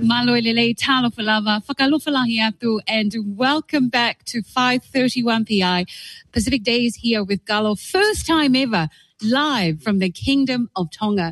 Maloelele talofalava whakalofalahiatu, and welcome back to 5:31 PI Pacific Days here with Galo. First time ever live from the Kingdom of Tonga.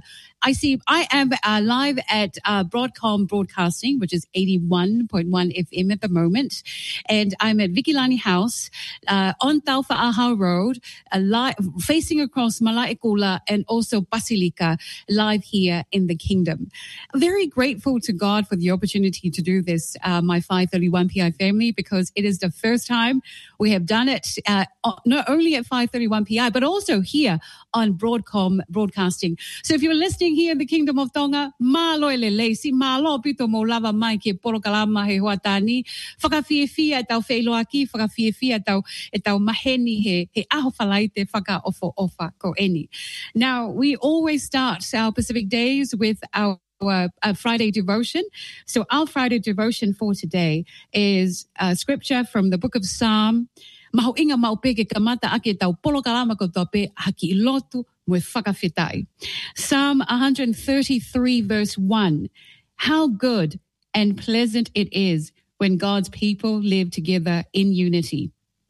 I am live at Broadcom Broadcasting, which is 81.1 FM at the moment. And I'm at Vikilani House on Taufa'aha Road, facing across Malaekula and also Basilica, live here in the Kingdom. Very grateful to God for the opportunity to do this, my 531 PI family, because it is the first time we have done it, not only at 531 PI, but also here on Broadcom Broadcasting. So if you're listening here in the Kingdom of Tonga, maloelele, si malo pito mo lava mai ke porokalama he huatani, whakawhiewhia e tau whailoaki, whakawhiewhia e tau maheni he aho whalaite whaka ofo ofa ko eni. Now, we always start our Pacific Days with our Friday devotion. So our Friday devotion for today is scripture from the book of Psalm. Mahoinga maupe ke kamata ake tau polokalama ko tope haki ilotu mo whakawhitai. Psalm 133 verse 1. How good and pleasant it is when God's people live together in unity.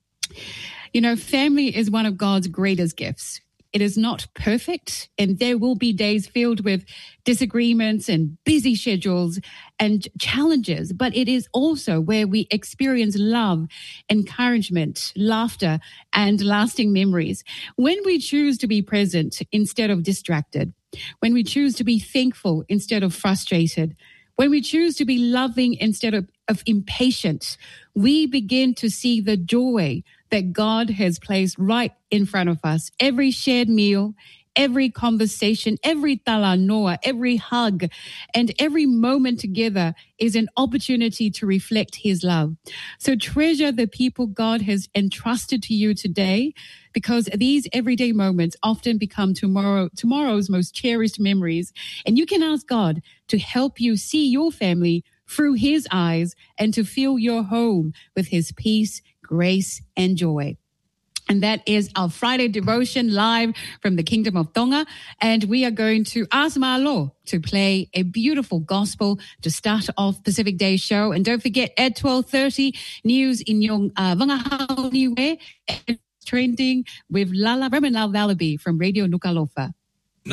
You know, family is one of God's greatest gifts. It is not perfect, and there will be days filled with disagreements and busy schedules and challenges, but it is also where we experience love, encouragement, laughter, and lasting memories. When we choose to be present instead of distracted, when we choose to be thankful instead of frustrated, when we choose to be loving instead of impatient, we begin to see the joy that God has placed right in front of us. Every shared meal, every conversation, every talanoa, every hug, and every moment together is an opportunity to reflect his love. So treasure the people God has entrusted to you today, because these everyday moments often become tomorrow's most cherished memories. And you can ask God to help you see your family through his eyes and to fill your home with his peace, grace, and joy. And that is our Friday devotion live from the Kingdom of Tonga. And we are going to ask Malo to play a beautiful gospel to start off Pacific Day show. And don't forget, at 12:30, news in your Wangahau Niue, trending with Lala Remen Lau Valaby from Radio Nukalofa.